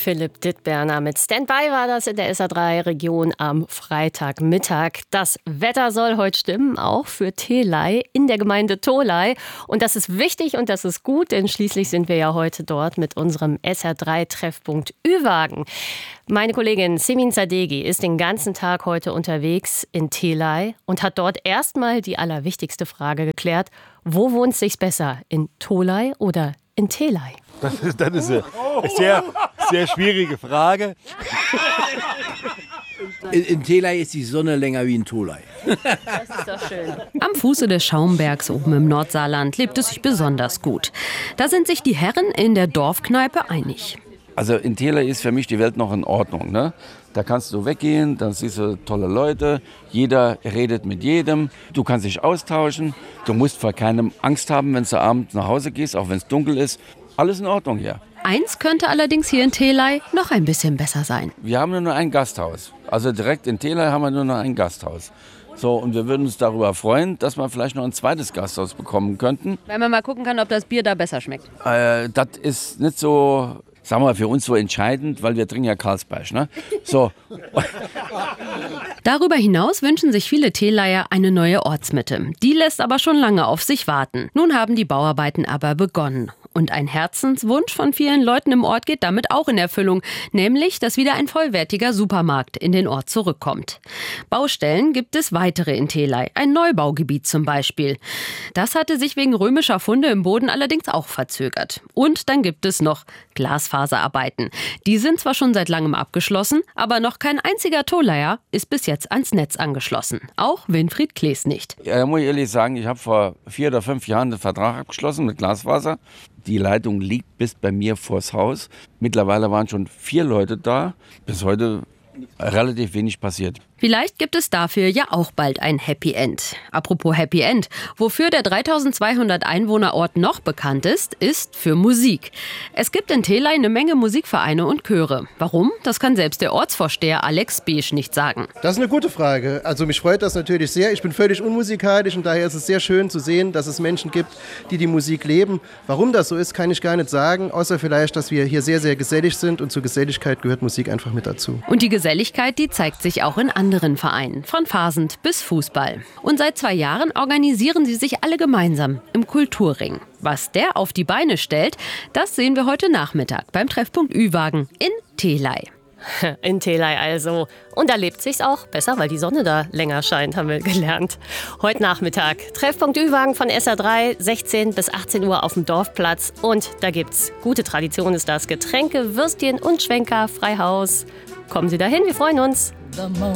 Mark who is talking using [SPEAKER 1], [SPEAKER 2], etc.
[SPEAKER 1] Philipp Dittberner mit Standby war das in der SA3-Region am Freitagmittag. Das Wetter soll heute stimmen, auch für Telei in der Gemeinde Tholey. Und das ist wichtig und das ist gut, denn schließlich sind wir ja heute dort mit unserem SR3-Treffpunkt Ü-Wagen. Meine Kollegin Simin Sadeghi ist den ganzen Tag heute unterwegs in Telei und hat dort erstmal die allerwichtigste Frage geklärt. Wo wohnt es sich besser, in Tholey oder in Telei?
[SPEAKER 2] Das ist eine sehr, sehr schwierige Frage.
[SPEAKER 3] In Telei ist die Sonne länger wie in Tholey.
[SPEAKER 1] Das ist doch schön.
[SPEAKER 4] Am Fuße des Schaumbergs oben im Nordsaarland lebt es sich besonders gut. Da sind sich die Herren in der Dorfkneipe einig.
[SPEAKER 2] Also in Telei ist für mich die Welt noch in Ordnung. Ne? Da kannst du weggehen, dann siehst du tolle Leute, jeder redet mit jedem, du kannst dich austauschen, du musst vor keinem Angst haben, wenn du abends nach Hause gehst, auch wenn es dunkel ist. Alles in Ordnung hier.
[SPEAKER 4] Eins könnte allerdings hier in Telei noch ein bisschen besser sein.
[SPEAKER 2] Wir haben nur ein Gasthaus. Also direkt in Telei haben wir nur noch ein Gasthaus. So, und wir würden uns darüber freuen, dass wir vielleicht noch ein zweites Gasthaus bekommen könnten.
[SPEAKER 4] Wenn man mal gucken kann, ob das Bier da besser schmeckt.
[SPEAKER 2] Das ist nicht so, sagen wir mal, für uns so entscheidend, weil wir trinken ja Carlsberg, ne? So.
[SPEAKER 4] Darüber hinaus wünschen sich viele Teleier eine neue Ortsmitte. Die lässt aber schon lange auf sich warten. Nun haben die Bauarbeiten aber begonnen. Und ein Herzenswunsch von vielen Leuten im Ort geht damit auch in Erfüllung, nämlich, dass wieder ein vollwertiger Supermarkt in den Ort zurückkommt. Baustellen gibt es weitere in Telei, ein Neubaugebiet zum Beispiel. Das hatte sich wegen römischer Funde im Boden allerdings auch verzögert. Und dann gibt es noch Glasfaserarbeiten. Die sind zwar schon seit langem abgeschlossen, aber noch kein einziger Tholeier ist bis jetzt ans Netz angeschlossen. Auch Winfried Klees nicht.
[SPEAKER 2] Ja, muss ich ehrlich sagen, ich habe vor 4 oder 5 Jahren einen Vertrag abgeschlossen mit Glasfaser. Die Leitung liegt bis bei mir vors Haus. Mittlerweile waren schon 4 Leute da. Bis heute relativ wenig passiert.
[SPEAKER 4] Vielleicht gibt es dafür ja auch bald ein Happy End. Apropos Happy End, wofür der 3200 Einwohnerort noch bekannt ist für Musik. Es gibt in Telei eine Menge Musikvereine und Chöre. Warum? Das kann selbst der Ortsvorsteher Alex Beesch nicht sagen.
[SPEAKER 5] Das ist eine gute Frage. Also mich freut das natürlich sehr. Ich bin völlig unmusikalisch und daher ist es sehr schön zu sehen, dass es Menschen gibt, die die Musik leben. Warum das so ist, kann ich gar nicht sagen, außer vielleicht, dass wir hier sehr, sehr gesellig sind und zur Geselligkeit gehört Musik einfach mit dazu.
[SPEAKER 4] Und die Geselligkeit, die zeigt sich auch in anderen Vereinen, von Phasend bis Fußball. Und seit 2 Jahren organisieren sie sich alle gemeinsam im Kulturring. Was der auf die Beine stellt, das sehen wir heute Nachmittag beim Treffpunkt Ü-Wagen in Telei.
[SPEAKER 1] In Telei also. Und da lebt sich's auch besser, weil die Sonne da länger scheint, haben wir gelernt. Heute Nachmittag Treffpunkt Ü-Wagen von SA3, 16 bis 18 Uhr auf dem Dorfplatz. Und da gibt's, gute Tradition ist das, Getränke, Würstchen und Schwenker, frei Haus. Kommen Sie dahin, wir freuen uns.